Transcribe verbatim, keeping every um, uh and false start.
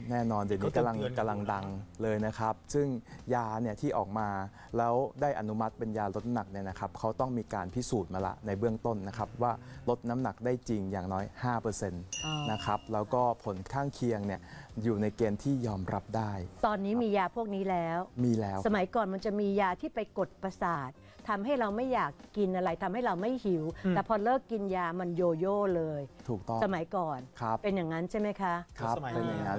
แน่นอนเดี๋ยวนี้กำลังกำลังดังเลยนะครับซึ่งยาเนี่ยที่ออกมาแล้วได้อนุมัติเป็นยาลดน้ำหนักเนี่ยนะครับเขาต้องมีการพิสูจน์มาละในเบื้องต้นนะครับว่าลดน้ำหนักได้จริงอย่างน้อย ห้าเปอร์เซ็นต์ นะครับแล้วก็ผลข้างเคียงเนี่ยอยู่ในเกณฑ์ที่ยอมรับได้ตอนนี้มียาพวกนี้แล้วมีแล้วสมัยก่อนมันจะมียาที่ไปกดประสาททำให้เราไม่อยากกินอะไรทำให้เราไม่หิวแต่พอเลิกกินยามันโยโย่เลยถูกต้องสมัยก่อนเป็นอย่างนั้นใช่ไหมคะครับเป็นอย่างนั้น